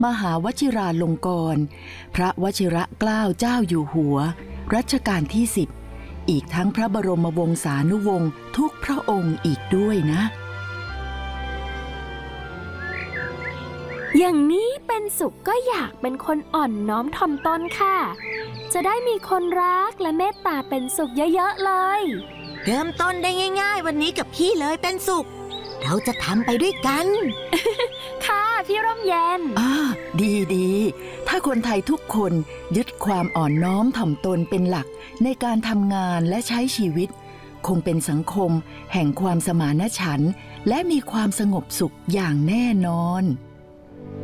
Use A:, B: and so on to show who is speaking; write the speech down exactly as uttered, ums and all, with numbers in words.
A: มหาวชิราลงกรณ์พระวชิระเกล้าเจ้าอยู่หัวรัชกาลที่สิบอีกทั้งพระบรมวงศานุวงศ์ทุกพระองค์อีกด้วยนะ
B: อย่างนี้เป็นสุขก็อยากเป็นคนอ่อนน้อมถ่อมตนค่ะจะได้มีคนรักและเมตตาเป็นสุขเยอะๆเลย
C: เริ่มต้นได้ง่ายๆวันนี้กับพี่เลยเป็นสุขเราจะทำไปด้วยกัน
B: ค่ะพี่ร่มเย็น
A: อ่าดีดีถ้าคนไทยทุกคนยึดความอ่อนน้อมถ่อมตนเป็นหลักในการทำงานและใช้ชีวิตคงเป็นสังคมแห่งความสมานฉันท์และมีความสงบสุขอย่างแน่นอน